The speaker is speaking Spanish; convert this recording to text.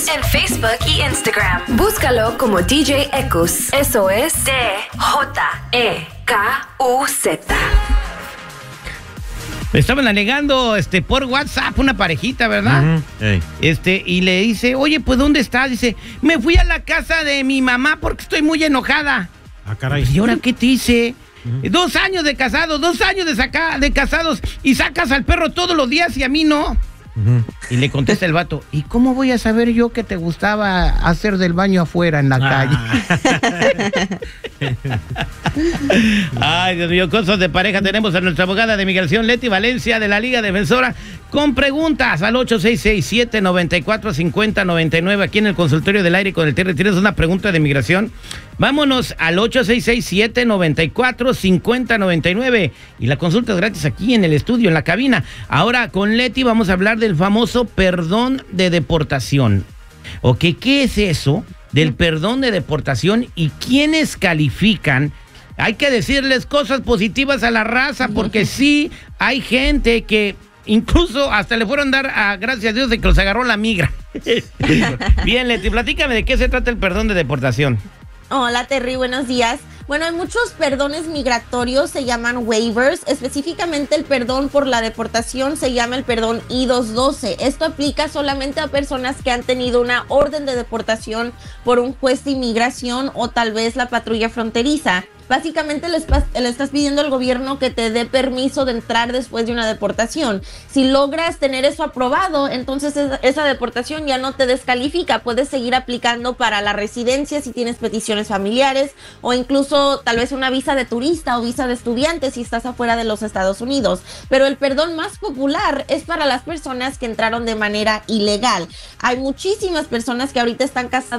en Facebook y Instagram. Búscalo como DJ Ekus. Eso es DJEKUZ. Me estaban alegando por WhatsApp una parejita, ¿verdad? Hey. Y le dice, oye, pues ¿dónde estás? Dice, me fui a la casa de mi mamá porque estoy muy enojada. Ah, caray. ¿Y ahora qué te hice? 2 años de casados, 2 años de casados y sacas al perro todos los días y a mí no. Y le contesta el vato, ¿y cómo voy a saber yo que te gustaba hacer del baño afuera en la calle? Ay, Dios mío, cosas de pareja. Tenemos a nuestra abogada de migración, Leti Valencia, de la Liga Defensora, con preguntas al 866-794-5099 aquí en el consultorio del aire con el Terry. ¿Tienes una pregunta de migración? Vámonos al 866-794-5099 y la consulta es gratis aquí en el estudio, en la cabina. Ahora con Leti vamos a hablar del famoso perdón de deportación. ¿Ok? ¿Qué es eso del perdón de deportación y quiénes califican? Hay que decirles cosas positivas a la raza porque sí hay gente que incluso hasta le fueron dar a gracias a Dios de que los agarró la migra. Bien, Leti, platícame de qué se trata el perdón de deportación. Hola, Terry, buenos días. Bueno, hay muchos perdones migratorios, se llaman waivers. Específicamente el perdón por la deportación se llama el perdón I-212. Esto aplica solamente a personas que han tenido una orden de deportación por un juez de inmigración o tal vez la patrulla fronteriza. Básicamente le estás pidiendo al gobierno que te dé permiso de entrar después de una deportación. Si logras tener eso aprobado, entonces esa deportación ya no te descalifica. Puedes seguir aplicando para la residencia si tienes peticiones familiares o incluso tal vez una visa de turista o visa de estudiante si estás afuera de los Estados Unidos. Pero el perdón más popular es para las personas que entraron de manera ilegal. Hay muchísimas personas que ahorita están casadas